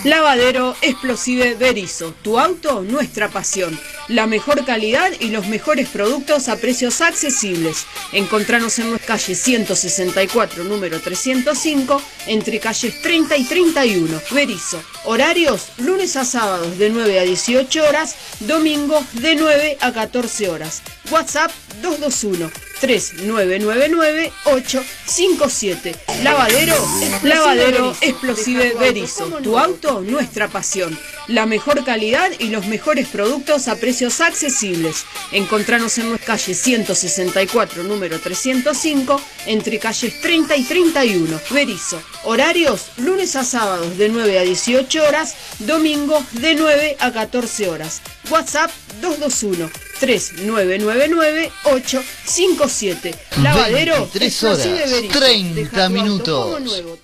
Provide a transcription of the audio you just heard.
Lavadero Explosive Berizo, tu auto, nuestra pasión. La mejor calidad y los mejores productos a precios accesibles. Encontranos en nuestra calle 164, número 305, entre calles 30 y 31. Berizo. Horarios, lunes a sábados de 9 a 18 horas, domingos de 9 a 14 horas. WhatsApp 221-3999-857. Lavadero Explosive Berizo, tu auto, nuestra pasión. La mejor calidad y los mejores productos a precios accesibles. Encontranos en nuestra calle 164, número 305, entre calles 30 y 31. Berizo. Horarios, lunes a sábados de 9 a 18 horas, domingos de 9 a 14 horas. WhatsApp 221-3999-857. Lavadero 23 horas, 30 minutos.